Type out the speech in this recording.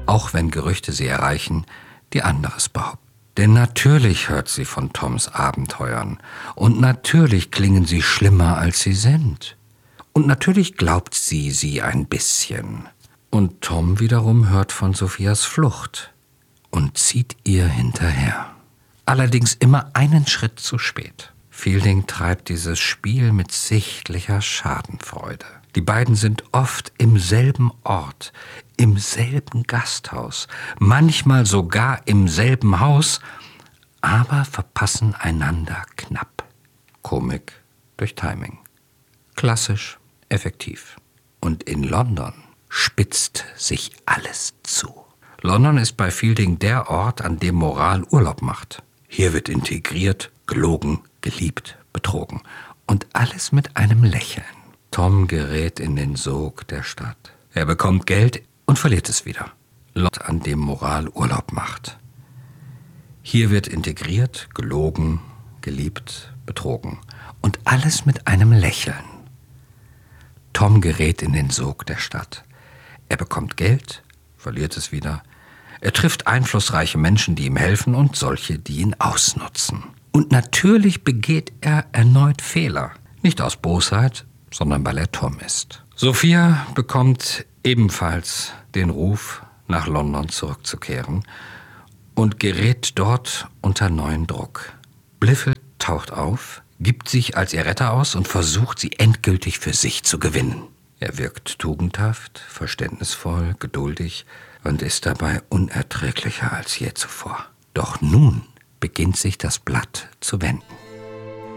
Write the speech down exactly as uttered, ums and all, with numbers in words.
auch wenn Gerüchte sie erreichen, die anderes behaupten. Denn natürlich hört sie von Toms Abenteuern und natürlich klingen sie schlimmer, als sie sind. Und natürlich glaubt sie sie ein bisschen. Und Tom wiederum hört von Sophias Flucht und zieht ihr hinterher. Allerdings immer einen Schritt zu spät. Fielding treibt dieses Spiel mit sichtlicher Schadenfreude. Die beiden sind oft im selben Ort, im selben Gasthaus, manchmal sogar im selben Haus, aber verpassen einander knapp. Komik durch Timing. Klassisch, effektiv. Und in London spitzt sich alles zu. London ist bei Fielding der Ort, an dem Moral Urlaub macht. Hier wird integriert, gelogen, geliebt, betrogen. Und alles mit einem Lächeln. Tom gerät in den Sog der Stadt. Er bekommt Geld und verliert es wieder. London, an dem Moral Urlaub macht. Hier wird integriert, gelogen, geliebt, betrogen. Und alles mit einem Lächeln. Tom gerät in den Sog der Stadt. Er bekommt Geld, verliert es wieder. Er trifft einflussreiche Menschen, die ihm helfen, und solche, die ihn ausnutzen. Und natürlich begeht er erneut Fehler. Nicht aus Bosheit, sondern weil er Tom ist. Sophia bekommt ebenfalls den Ruf, nach London zurückzukehren und gerät dort unter neuen Druck. Blifil taucht auf, gibt sich als ihr Retter aus und versucht, sie endgültig für sich zu gewinnen. Er wirkt tugendhaft, verständnisvoll, geduldig und ist dabei unerträglicher als je zuvor. Doch nun beginnt sich das Blatt zu wenden.